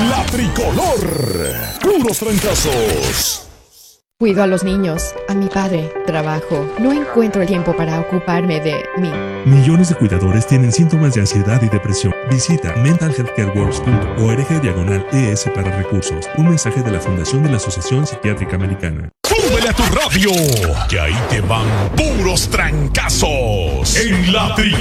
La Tricolor. Puros trancazos. Cuido a los niños, a mi padre, trabajo. No encuentro el tiempo para ocuparme de mí. Millones de cuidadores tienen síntomas de ansiedad y depresión. Visita mentalhealthcareworks.org/ES para recursos. Un mensaje de la Fundación de la Asociación Psiquiátrica Americana. ¡Súbele a tu radio! Que ahí te van puros trancazos. En La Tricolor.